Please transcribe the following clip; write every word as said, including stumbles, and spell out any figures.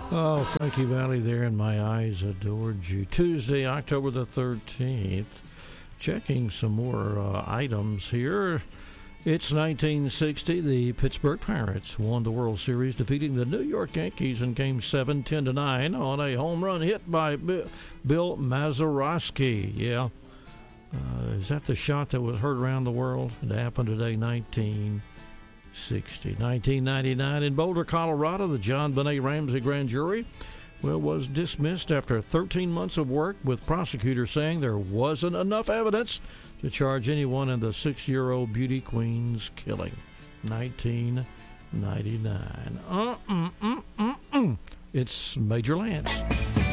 Oh, Frankie Valli there, and my eyes adored you. Tuesday, October the thirteenth. Checking some more uh, items here. It's nineteen sixty. The Pittsburgh Pirates won the World Series, defeating the New York Yankees in Game seven, ten to nine, on a home run hit by B- Bill Mazeroski. Yeah. Uh, is that the shot that was heard around the world? It happened today, nineteen sixty. nineteen ninety-nine, in Boulder, Colorado, the John Benet Ramsey grand jury well, was dismissed after thirteen months of work, with prosecutors saying there wasn't enough evidence to charge anyone in the six-year-old beauty queen's killing. nineteen ninety-nine. Uh-uh-uh-uh-uh. It's Major Lance.